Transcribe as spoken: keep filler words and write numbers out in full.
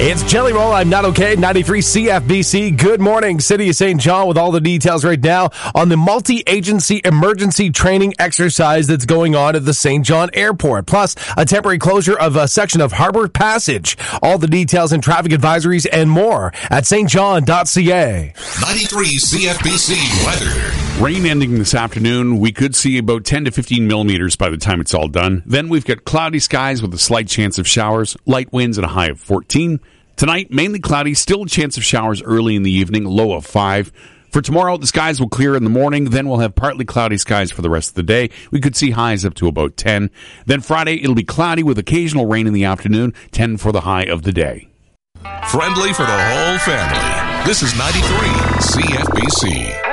It's Jelly Roll. I'm not okay. ninety-three C F B C. Good morning, City of Saint John, with all the details right now on the multi-agency emergency training exercise that's going on at the Saint John Airport. Plus, a temporary closure of a section of Harbor Passage. All the details and traffic advisories and more at s t john dot c a. ninety-three C F B C weather. Rain ending this afternoon. We could see about ten to fifteen millimeters by the time it's all done. Then we've got cloudy skies with a slight chance of showers, light winds and a high of fourteen. Tonight, mainly cloudy, still a chance of showers early in the evening, low of five. For tomorrow, the skies will clear in the morning, then we'll have partly cloudy skies for the rest of the day. We could see highs up to about ten. Then Friday, it'll be cloudy with occasional rain in the afternoon, ten for the high of the day. Friendly for the whole family. This is ninety-three C F B C.